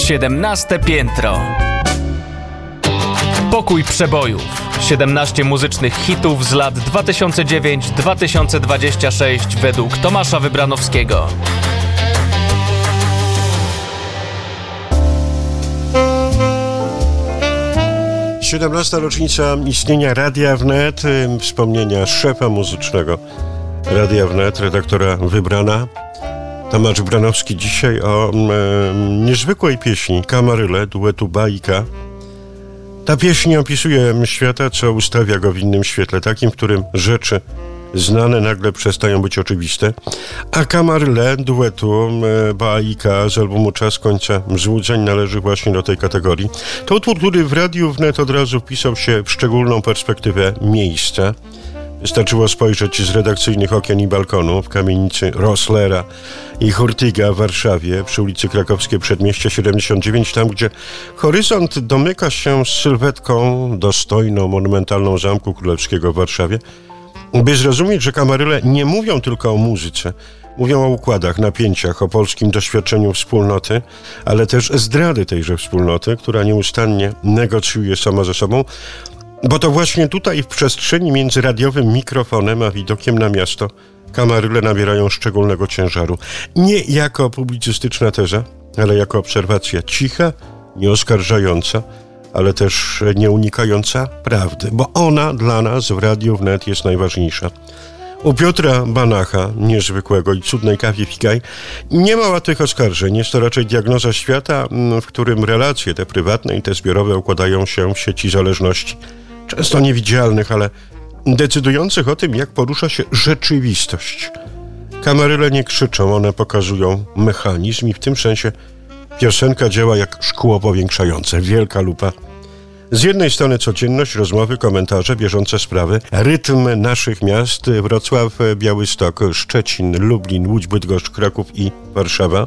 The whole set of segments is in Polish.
17 piętro. Pokój przebojów. 17 muzycznych hitów z lat 2009-2026 według Tomasza Wybranowskiego. 17. rocznica istnienia Radia Wnet, wspomnienia szefa muzycznego Radia Wnet, redaktora Wybrana. Tomasz Wybranowski dzisiaj o niezwykłej pieśni Kamaryle, duetu Baika. Ta pieśń opisuje świata, co ustawia go w innym świetle, takim, w którym rzeczy znane nagle przestają być oczywiste. A Kamaryle duetu Baika z albumu Czas końca złudzeń należy właśnie do tej kategorii. To utwór, który w Radiu Wnet od razu wpisał się w szczególną perspektywę miejsca. Wystarczyło spojrzeć z redakcyjnych okien i balkonu w kamienicy Rosslera i Hurtiga w Warszawie przy ulicy Krakowskiej Przedmieście 79, tam gdzie horyzont domyka się z sylwetką dostojną, monumentalną Zamku Królewskiego w Warszawie, by zrozumieć, że Kamaryle nie mówią tylko o muzyce, mówią o układach, napięciach, o polskim doświadczeniu wspólnoty, ale też zdrady tejże wspólnoty, która nieustannie negocjuje sama ze sobą, bo to właśnie tutaj w przestrzeni między radiowym mikrofonem a widokiem na miasto Kamaryle nabierają szczególnego ciężaru. Nie jako publicystyczna teza, ale jako obserwacja cicha, nieoskarżająca, ale też nie unikająca prawdy, bo ona dla nas w Radiu Wnet jest najważniejsza. U Piotra Banacha, niezwykłego i cudnej kawie Figaj, nie ma łatwych oskarżeń. Jest to raczej diagnoza świata, w którym relacje te prywatne i te zbiorowe układają się w sieci zależności. Często niewidzialnych, ale decydujących o tym, jak porusza się rzeczywistość. Kamaryle nie krzyczą, one pokazują mechanizm i w tym sensie piosenka działa jak szkło powiększające, wielka lupa. Z jednej strony codzienność, rozmowy, komentarze, bieżące sprawy, rytm naszych miast: Wrocław, Białystok, Szczecin, Lublin, Łódź, Bydgoszcz, Kraków i Warszawa.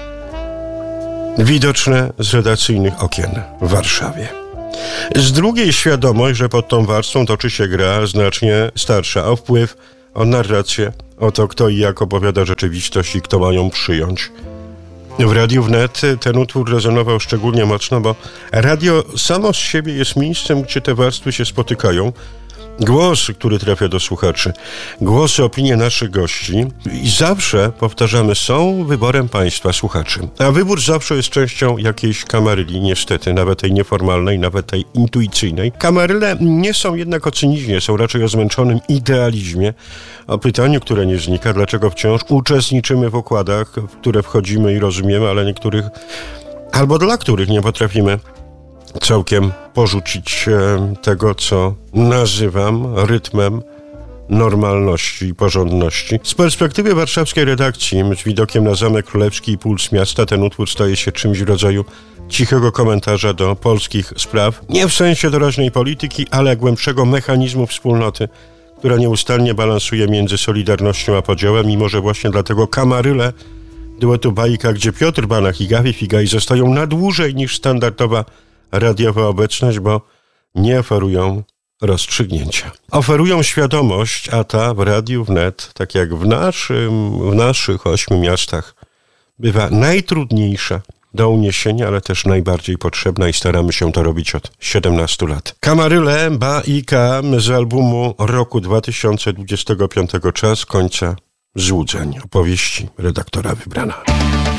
Widoczne z redakcyjnych okien w Warszawie. Z drugiej świadomość, że pod tą warstwą toczy się gra znacznie starsza, o wpływ, o narrację, o to, kto i jak opowiada rzeczywistość i kto ma ją przyjąć. W Radiu Wnet ten utwór rezonował szczególnie mocno, bo radio samo z siebie jest miejscem, gdzie te warstwy się spotykają. Głos, który trafia do słuchaczy, głosy, opinie naszych gości i zawsze, powtarzamy, są wyborem państwa, słuchaczy. A wybór zawsze jest częścią jakiejś kamaryli, niestety, nawet tej nieformalnej, nawet tej intuicyjnej. Kamaryle nie są jednak o cynizmie, są raczej o zmęczonym idealizmie, o pytaniu, które nie znika, dlaczego wciąż uczestniczymy w układach, w które wchodzimy i rozumiemy, ale niektórych, albo dla których nie potrafimy całkiem porzucić tego, co nazywam rytmem normalności i porządności. Z perspektywy warszawskiej redakcji, z widokiem na Zamek Królewski i puls miasta, ten utwór staje się czymś w rodzaju cichego komentarza do polskich spraw. Nie w sensie doraźnej polityki, ale głębszego mechanizmu wspólnoty, która nieustannie balansuje między solidarnością a podziałem, i może właśnie dlatego Kamaryle duetu Baika, gdzie Piotr Banach i Kawie Figaj zostają na dłużej niż standardowa radiowa obecność, bo nie oferują rozstrzygnięcia. Oferują świadomość, a ta w Radiu Wnet, tak jak w naszych 8 miastach, bywa najtrudniejsza do uniesienia, ale też najbardziej potrzebna i staramy się to robić od 17 lat. Kamaryle Baika z albumu roku 2025 Czas końca złudzeń. Opowieści redaktora Wybrana.